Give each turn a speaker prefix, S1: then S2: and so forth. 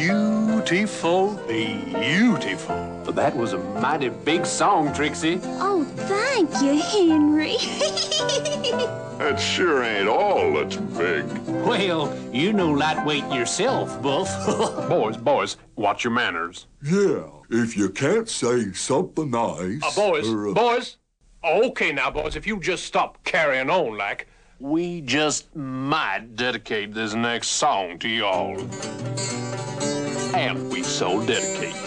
S1: Beautiful, beautiful.
S2: That was a mighty big song, Trixie.
S3: Oh, thank you, Henry.
S4: That sure ain't all that's big.
S2: Well, you know lightweight yourself, Buff.
S1: Boys, watch your manners.
S5: Yeah, if you can't say something nice...
S1: Boys. Okay now, boys, if you just stop carrying on like...
S4: We just might dedicate this next song to y'all. And we so dedicate.